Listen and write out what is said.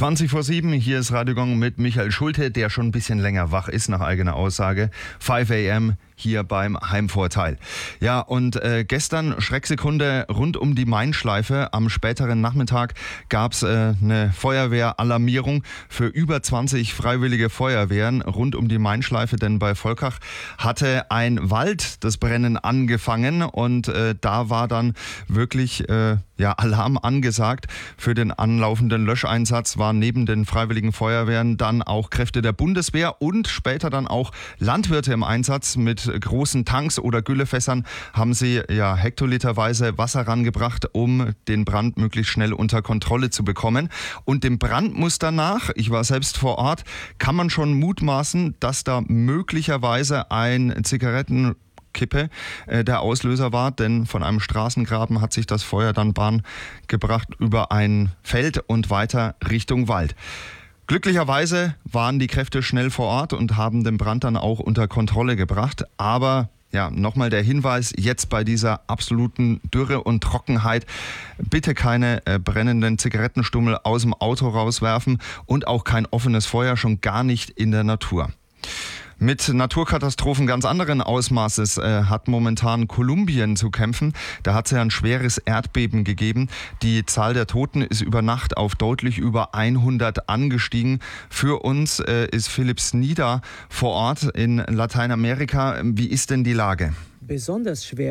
20 vor 7, hier ist Radio Gong mit Michael Schulte, der schon ein bisschen länger wach ist, nach eigener Aussage. 5 a.m. hier beim Heimvorteil. Ja, und gestern Schrecksekunde rund um die Main-Schleife. Am späteren Nachmittag gab es eine Feuerwehralarmierung für über 20 freiwillige Feuerwehren rund um die Main-Schleife, denn bei Volkach hatte ein Wald das Brennen angefangen und da war dann wirklich Alarm angesagt. Für den anlaufenden Löscheinsatz waren neben den freiwilligen Feuerwehren dann auch Kräfte der Bundeswehr und später dann auch Landwirte im Einsatz. Mit großen Tanks oder Güllefässern haben sie hektoliterweise Wasser rangebracht, um den Brand möglichst schnell unter Kontrolle zu bekommen. Und dem Brandmuster nach, ich war selbst vor Ort, kann man schon mutmaßen, dass da möglicherweise ein Zigarettenkippe der Auslöser war, denn von einem Straßengraben hat sich das Feuer dann Bahn gebracht über ein Feld und weiter Richtung Wald. Glücklicherweise waren die Kräfte schnell vor Ort und haben den Brand dann auch unter Kontrolle gebracht. Aber nochmal der Hinweis, jetzt bei dieser absoluten Dürre und Trockenheit bitte keine brennenden Zigarettenstummel aus dem Auto rauswerfen und auch kein offenes Feuer, schon gar nicht in der Natur. Mit Naturkatastrophen ganz anderen Ausmaßes hat momentan Kolumbien zu kämpfen. Da hat es ja ein schweres Erdbeben gegeben. Die Zahl der Toten ist über Nacht auf deutlich über 100 angestiegen. Für uns ist Philipp Snieder vor Ort in Lateinamerika. Wie ist denn die Lage? Besonders schwer